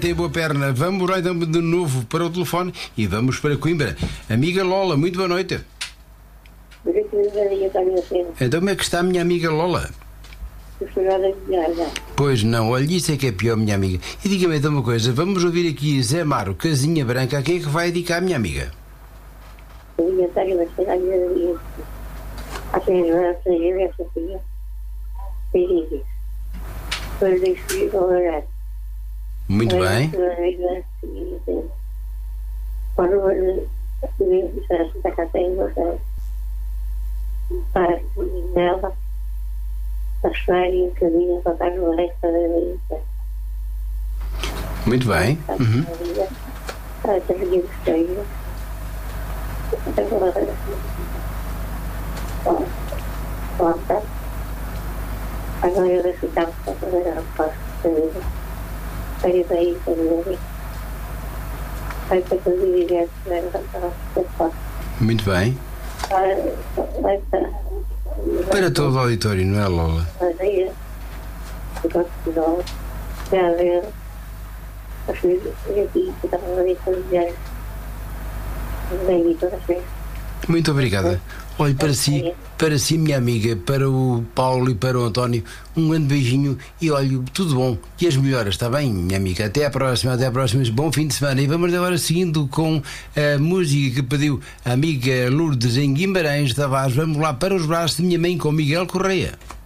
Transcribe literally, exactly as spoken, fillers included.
Tem boa perna. Vamos lá então de novo para o telefone e vamos para Coimbra. Amiga Lola, muito boa noite. Então como é que está a minha amiga Lola? Pois não, olha, isso é que é pior, minha amiga. E diga-me então uma coisa, vamos ouvir aqui Zé Maro, Casinha Branca. A quem é que vai dedicar a minha amiga? Muito bem. Muito bem. Uhum. Muito bem. Para todo o auditório, não é, Lola? Muito obrigada. Olhe, para si, para si, minha amiga, para o Paulo e para o António, um grande beijinho e olhe, tudo bom e as melhoras, está bem, minha amiga? Até à próxima, até à próxima, bom fim de semana. E vamos agora seguindo com a música que pediu a amiga Lourdes em Guimarães Tavares. Vamos lá para os braços de minha mãe com Miguel Correia.